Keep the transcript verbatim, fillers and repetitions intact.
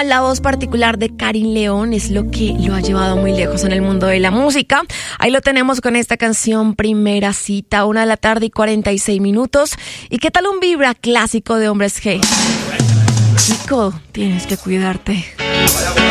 la voz particular de Karin León es lo que lo ha llevado muy lejos en el mundo de la música. Ahí lo tenemos con esta canción, Primera Cita, una de la tarde y cuarenta y seis minutos. ¿Y qué tal un vibra clásico de Hombres G? Chico, tienes que cuidarte.